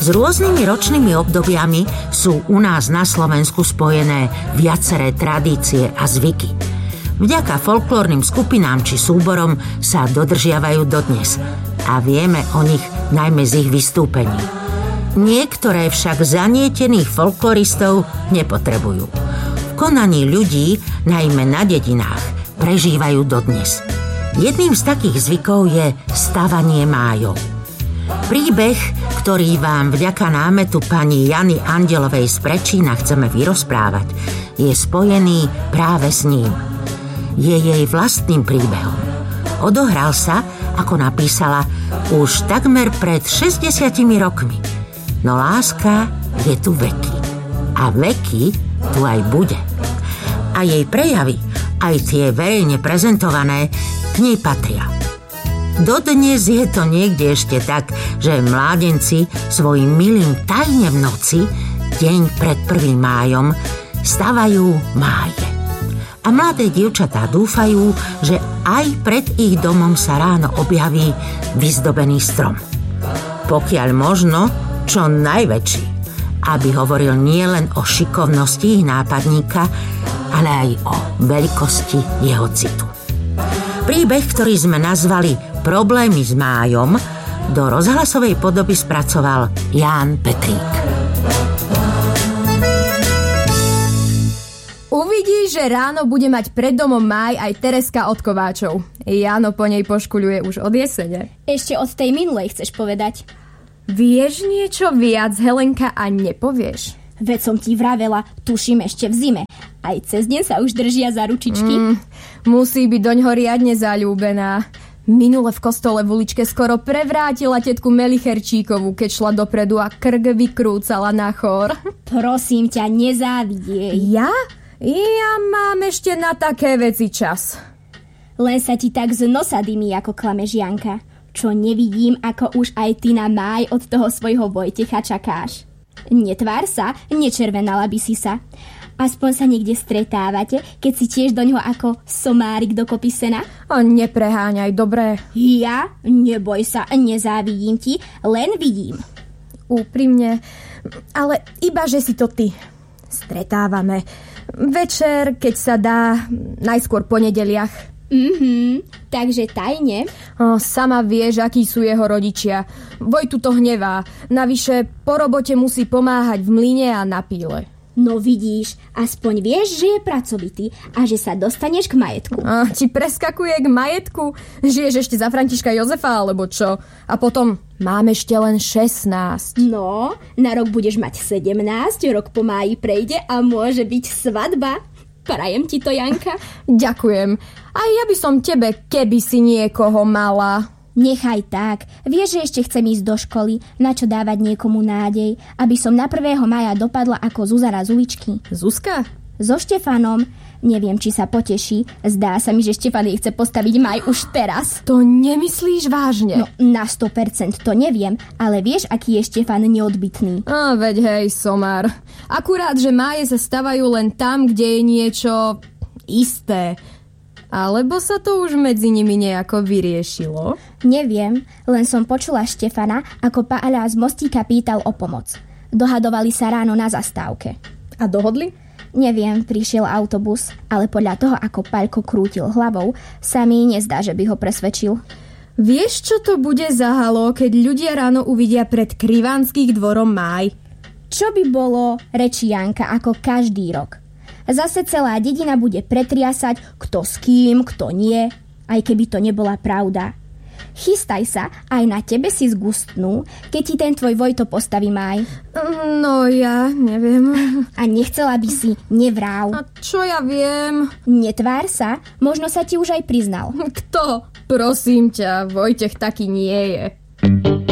S rôznymi ročnými obdobiami sú u nás na Slovensku spojené viaceré tradície a zvyky. Vďaka folklórnym skupinám či súborom sa dodržiavajú dodnes a vieme o nich najmä z ich vystúpení. Niektoré však zanietených folkloristov nepotrebujú. V konaní ľudí, najmä na dedinách, prežívajú dodnes. Jedným z takých zvykov je stavanie májov. Príbeh, ktorý vám vďaka námetu pani Jany Andelovej z Prečína chceme vyrozprávať, je spojený práve s ním. Je jej vlastným príbehom. Odohral sa, ako napísala, už takmer pred 60 rokmi. No láska je tu veky. A veky tu aj bude. A jej prejavy, aj tie verejne prezentované, k nej patria. Dodnes je to niekde ešte tak, že mládenci svojim milým tajne v noci, deň pred 1. májom, stavajú máje. A mladé dievčatá dúfajú, že aj pred ich domom sa ráno objaví vyzdobený strom. Pokiaľ možno, čo najväčší, aby hovoril nielen o šikovnosti ich nápadníka, ale aj o veľkosti jeho citu. Príbeh, ktorý sme nazvali Problémy s májom, do rozhlasovej podoby spracoval Ján Petrík. Uvidíš, že ráno bude mať pred domom máj aj Tereska od Kováčov. Jáno po nej poškuľuje už od jesene. Ešte od tej minulej chceš povedať? Vieš niečo viac, Helenka, a nepovieš? Veď som ti vravela, tuším ešte v zime. Aj cez deň sa už držia za ručičky. Musí byť doňho riadne zaľúbená. Minule v kostole v uličke skoro prevrátila tetku Melicherčíkovú, keď šla dopredu a krk vykrúcala na chór. Prosím ťa, nezávidej. Ja? Ja mám ešte na také veci čas. Len sa ti tak z nosa dymí, ako klame Žianka. Čo nevidím, ako už aj ty na máj od toho svojho Vojtecha čakáš. Netvár sa, nečervenala by si sa. Aspoň sa niekde stretávate, keď si tiež doňho ako somárik dokopy sena? Nepreháňaj, dobré. Ja? Neboj sa, nezávidím ti, len vidím. Úprimne, ale iba, že si to ty. Stretávame. Večer, keď sa dá, najskôr po nedeliach. Takže tajne? Sama vieš, akí sú jeho rodičia. Vojtu to hnevá. Navyše po robote musí pomáhať v mlyne a na píle. No vidíš, aspoň vieš, že je pracovitý a že sa dostaneš k majetku. Ti preskakuje k majetku? Žiješ ešte za Františka Jozefa, alebo čo? A potom mám ešte len 16. No, na rok budeš mať 17, rok po máji prejde a môže byť svadba. Prajem ti to, Janka. Ďakujem. A ja by som tebe, keby si niekoho mala. Nechaj tak. Vieš, že ešte chcem ísť do školy. Na čo dávať niekomu nádej? Aby som na 1. mája dopadla ako Zuzana z uličky. Zuzka? So Štefanom. Neviem, či sa poteší. Zdá sa mi, že Štefan jej chce postaviť maj už teraz. To nemyslíš vážne? No, na 100% to neviem. Ale vieš, aký je Štefan neodbytný. Veď hej, somár. Akurát, že máje sa stavajú len tam, kde je niečo isté. Alebo sa to už medzi nimi nejako vyriešilo? Neviem, len som počula Štefana, ako Páľa z Mostíka pýtal o pomoc. Dohadovali sa ráno na zastávke. A dohodli? Neviem, prišiel autobus, ale podľa toho, ako Paľko krútil hlavou, sa mi nezdá, že by ho presvedčil. Vieš, čo to bude za halo, keď ľudia ráno uvidia pred Krivanských dvorom máj? Čo by bolo, rečí Janka, ako každý rok. Zase celá dedina bude pretriasať, kto s kým, kto nie, aj keby to nebola pravda. Chystaj sa, aj na tebe si zgustnú, keď ti ten tvoj Vojto postaví máj. No ja neviem. A nechcela by si, nevráv. A čo ja viem? Netvár sa, možno sa ti už aj priznal. Kto? Prosím ťa, Vojtech taký nie je.